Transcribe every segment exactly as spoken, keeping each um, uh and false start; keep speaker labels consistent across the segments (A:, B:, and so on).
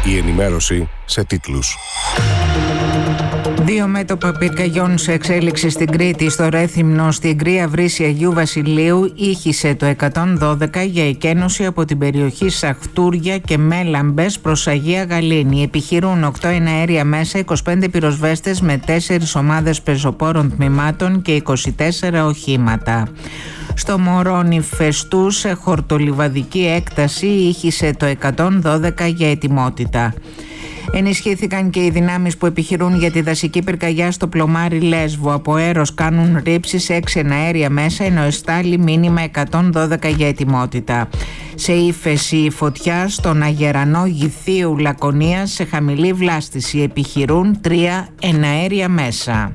A: Η ενημέρωση σε τίτλους.
B: Δύο μέτωπα πυρκαγιών σε εξέλιξη στην Κρήτη. Στο Ρέθυμνο, στην Κρία Βρύση Αγίου Βασιλείου, ήχησε το εκατόν δώδεκα για εκένωση από την περιοχή Σαχτούρια και Μέλαμπες προς Αγία Γαλήνη. Επιχειρούν οκτώ εναέρια μέσα, είκοσι πέντε πυροσβέστες με τέσσερις ομάδες πεζοπόρων τμήματων και είκοσι τέσσερα οχήματα. Στο Μωρόνι Φεστού, σε χορτολιβαδική έκταση, ήχησε το εκατόν δώδεκα για ετοιμότητα. Ενισχύθηκαν και οι δυνάμεις που επιχειρούν για τη δασική πυρκαγιά στο πλωμάρι Λέσβο. Από αέρος κάνουν ρήψεις σε έξι εναέρια μέσα, ενώ εστάλει μήνυμα εκατόν δώδεκα για ετοιμότητα. Σε ύφεση η φωτιά στον Αγερανό Γηθίου Λακωνίας, σε χαμηλή βλάστηση, επιχειρούν τρία εναέρια μέσα.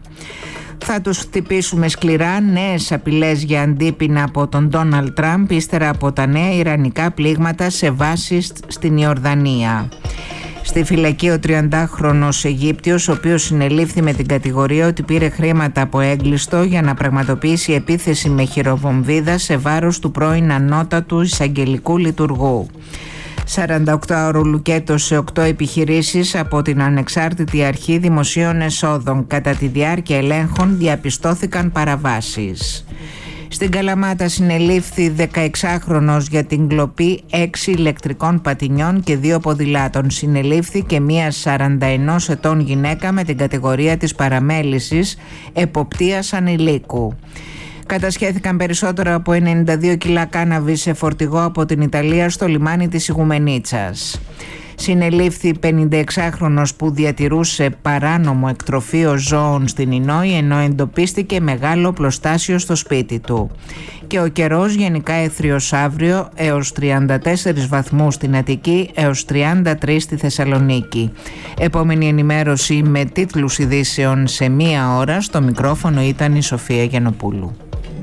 B: Θα τους χτυπήσουμε σκληρά, νέες απειλές για αντίπεινα από τον Ντόναλντ Τραμπ ύστερα από τα νέα ιρανικά πλήγματα σε βάσεις στην Ιορδανία. Στη φυλακή ο τριαντάχρονος Αιγύπτιος, ο οποίος συνελήφθη με την κατηγορία ότι πήρε χρήματα από έγκλειστο για να πραγματοποιήσει επίθεση με χειροβομβίδα σε βάρος του πρώην ανώτατου εισαγγελικού λειτουργού. σαρανταοκτάωρο λουκέτο σε οκτώ επιχειρήσεις από την Ανεξάρτητη Αρχή Δημοσίων Εσόδων. Κατά τη διάρκεια ελέγχων διαπιστώθηκαν παραβάσεις. Στην Καλαμάτα συνελήφθη δεκαεξάχρονος για την κλοπή έξι ηλεκτρικών πατινιών και δύο ποδηλάτων. Συνελήφθη και μία σαρανταενός ετών γυναίκα με την κατηγορία της παραμέλησης εποπτείας ανηλίκου. Κατασχέθηκαν περισσότερα από ενενήντα δύο κιλά κάναβη σε φορτηγό από την Ιταλία στο λιμάνι της Ιγουμενίτσας. Συνελήφθη πενηνταεξάχρονος που διατηρούσε παράνομο εκτροφείο ζώων στην Ινόη, ενώ εντοπίστηκε μεγάλο πλωστάσιο στο σπίτι του. Και ο καιρός γενικά έθριος αύριο, έως τριάντα τέσσερις βαθμούς στην Αττική, έως τριάντα τρεις στη Θεσσαλονίκη. Επόμενη ενημέρωση με τίτλους ειδήσεων σε μία ώρα. Στο μικρόφωνο ήταν η Σοφία Γιαννοπούλου.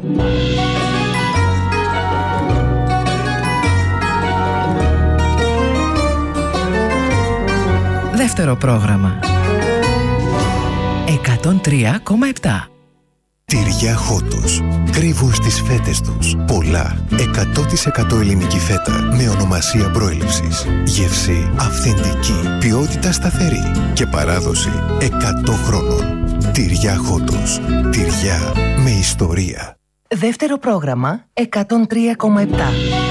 C: Δεύτερο πρόγραμμα εκατόν τρία κόμμα επτά.
D: Τυριά Χότος. Κρύβουν στις φέτες τους πολλά εκατό τοις εκατό ελληνική φέτα με ονομασία προέλευσης. Γεύση αυθεντική, ποιότητα σταθερή και παράδοση εκατό χρόνων. Τυριά Χότος. Τυριά με ιστορία.
C: Δεύτερο πρόγραμμα εκατόν τρία κόμμα επτά.